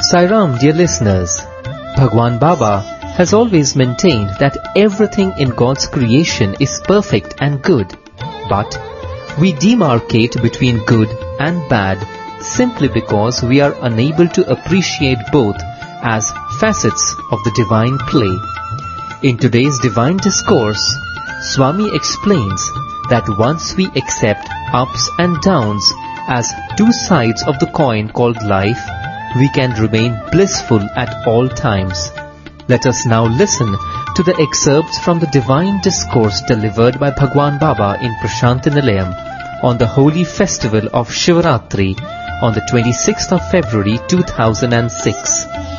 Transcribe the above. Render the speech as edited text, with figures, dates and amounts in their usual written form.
Sai Ram, dear listeners, Bhagwan Baba has always maintained that everything in God's creation is perfect and good, but we demarcate between good and bad simply because we are unable to appreciate both as facets of the divine play. In today's divine discourse, Swami explains that once we accept ups and downs as two sides of the coin called life, we can remain blissful at all times. Let us now listen to the excerpts from the divine discourse delivered by Bhagwan Baba in Prashanti Nilayam on the holy festival of Shivaratri on the 26th of February 2006.